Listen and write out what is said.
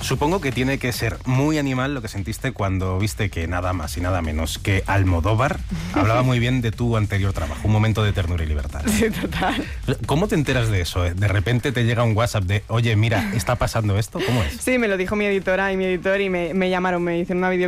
Supongo que tiene que ser muy animal lo que sentiste cuando viste que nada más y nada menos que Almodóvar hablaba muy bien de tu anterior trabajo, Un momento de ternura y libertad. Sí, total. ¿Cómo te enteras de eso? De repente te llega un WhatsApp de, oye, mira, ¿está pasando esto? ¿Cómo es? Sí, me lo dijo mi editora y mi editor y me llamaron, me hicieron una